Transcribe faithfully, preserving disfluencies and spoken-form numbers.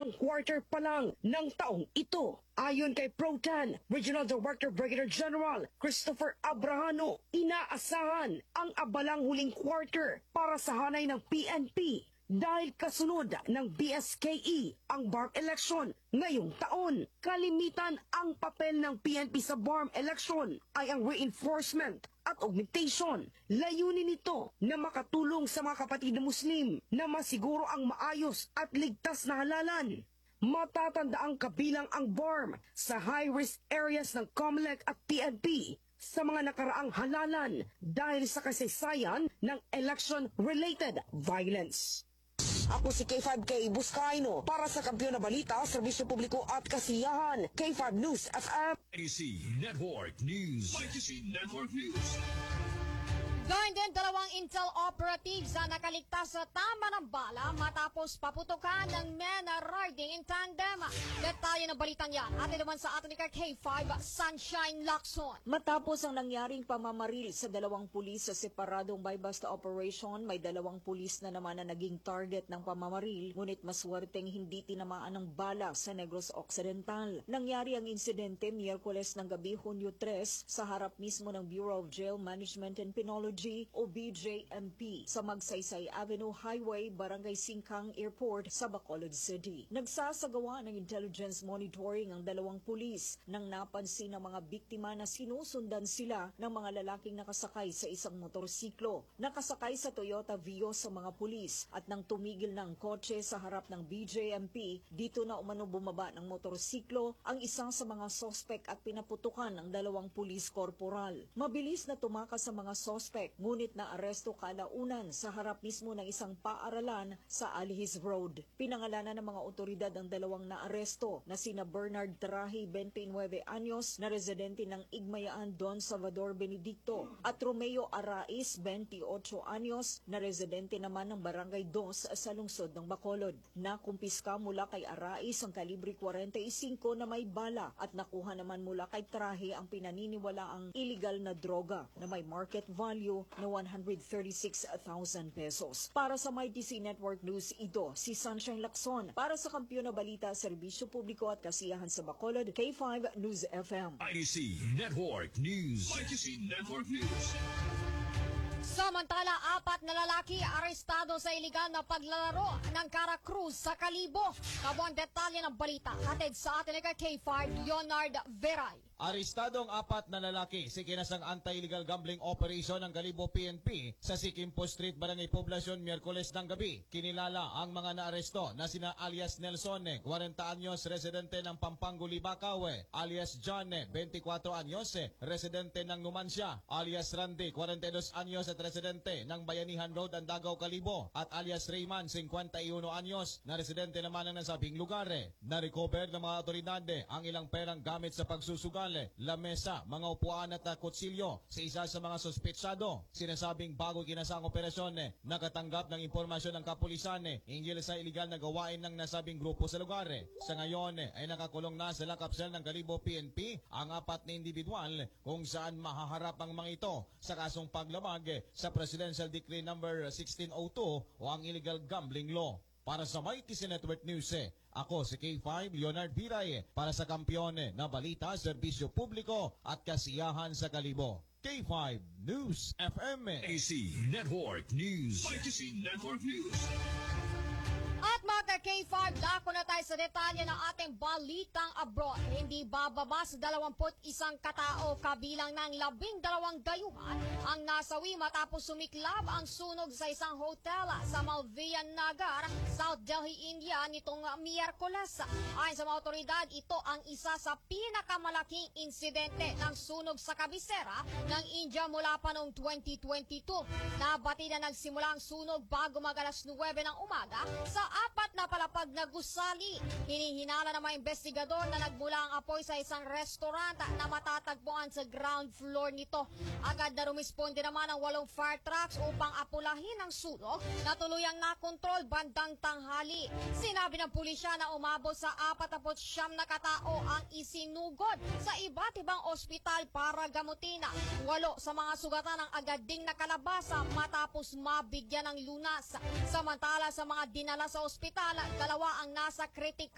unang quarter pa lang ng taong ito. Ayon kay Protan Regional Director Brigadier General Christopher Abrahano, inaasahan ang abalang huling quarter para sa hanay ng P N P dahil kasunod ng B S K E ang B A R C election ngayong taon. Kalimitan ang papel ng P N P sa B A R M election ay ang reinforcement at augmentation. Layunin nito na makatulong sa mga kapatid na Muslim na masiguro ang maayos at ligtas na halalan. Matatanda ang kabilang ang B A R M sa high-risk areas ng COMELEC at P N P sa mga nakaraang halalan dahil sa kasaysayan ng election-related violence. Ako si K five K Buscaino para sa Kampiyon na Balita, Serbisyo Publiko at Kasiyahan, K five News F M. I C Network News. I C Network News. Gayun din, dalawang intel operatives na nakaligtas sa tama ng bala matapos paputukan ng men riding in tandem. Detalye ng balitang yan, atin naman sa atin ni K five Sunshine Lacson. Matapos ang nangyaring pamamaril sa dalawang pulis sa separadong buy-bust operation, may dalawang pulis na naman na naging target ng pamamaril, ngunit maswerteng hindi tinamaan ng bala sa Negros Occidental. Nangyari ang insidente Miyerkules ng gabi, Hunyo tres, sa harap mismo ng Bureau of Jail Management and Penology o B J M P sa Magsaysay Avenue Highway, Barangay Singkang Airport sa Bacolod City. Nagsasagawa ng intelligence monitoring ang dalawang pulis nang napansin ng mga biktima na sinusundan sila ng mga lalaking nakasakay sa isang motorsiklo. Nakasakay sa Toyota Vios sa mga pulis at nang tumigil ng kotse sa harap ng B J M P, dito na umano bumaba ng motorsiklo ang isang sa mga sospek at pinaputukan ang dalawang pulis korporal. Mabilis na tumakas sa mga sospek, ngunit na aresto kalaunan sa harap mismo ng isang paaralan sa Alihis Road. Pinangalanan ng mga otoridad ang dalawang naaresto na sina Bernard Tarahi, twenty-nine anyos, na residente ng Igmayaan, Don Salvador Benedicto, at Romeo Arais, twenty-eight anyos, na residente naman ng Barangay dos sa lungsod ng Bacolod. Nakumpiska mula kay Arais ang kalibre forty-five na may bala at nakuha naman mula kay Tarahi ang pinaniniwalaang illegal na droga na may market value na one hundred thirty-six thousand pesos. Para sa M I T C Network News, ito si Sunshine Lacson. Para sa Kampiyon na Balita, Serbisyo Publiko at Kasiyahan sa Bacolod, K five News F M. I C Network News. I C Network News. Samantala, apat na lalaki arestado sa iligal na paglalaro ng Cara Cruz sa Kalibo. Kabuang detalye ng balita, hatid sa atin ni K five Leonard Veray. Arestado ang apat na lalaki sa kinasang anti-illegal gambling operation ng Kalibo P N P sa Sikimpo Street, Barangay Poblacion, Miyerkules ng gabi. Kinilala ang mga naaresto na sina alias Nelson, forty anyos, residente ng Pampango, Libacao, alias John, twenty-four anyos, residente ng Numancia, alias Randy, forty-two anyos at residente ng Bayanihan Road, Andagaw, Kalibo, at alias Rayman, fifty-one anyos, na residente naman ng nasabing lugar. Na-recover ng mga otoridad ang ilang perang gamit sa pagsusugal, lamesa, mga upuan at kutsilyo sa isa sa mga sospetsado. Sinasabing bago kinasang operasyon, nakatanggap ng impormasyon ng kapulisan hinggil sa iligal na gawain ng nasabing grupo sa lugar. Sa ngayon ay nakakulong na sa lock-up cell ng Kalibo P N P ang apat na individual kung saan mahaharap ang mga ito sa kasong paglamag sa Presidential Decree number sixteen oh two o ang illegal gambling law. Para sa M I T C Network News, ako si K five Leonard Viray para sa Kampiyon na Balita, Serbisyo Publiko at Kasiyahan sa Kalibo. K five News F M. I C Network News. I C Network News. At mga K five, dako na tayo sa detalye ng ating balitang abroad. Hindi bababa sa dalawampu't isang katao kabilang ng labing dalawang dayuhan ang nasawi matapos sumiklab ang sunog sa isang hotel sa Malvian Nagar, South Delhi, India nitong Miyerkules. Ayon sa mga otoridad, ito ang isa sa pinakamalaking insidente ng sunog sa kabisera ng India mula pa noong twenty twenty-two. Nabati na nagsimula ang sunog bago mag alas nuwebe ng umaga sa apat na palapag na gusali. Hinihinala ng mga investigador na nagmula ang apoy sa isang restaurant na matatagpuan sa ground floor nito. Agad na rumisponde naman ang walong fire trucks upang apulahin ang sunog na tuluyang nakontrol bandang tanghali. Sinabi ng pulisya na umabot sa apatapot siyam na katao ang isinugod sa iba't ibang ospital para gamutin. Walo sa mga sugatan ang agad ding nakalabasa matapos mabigyan ng lunas. Samantala sa mga dinala sa ospital, dalawa ang nasa kritikal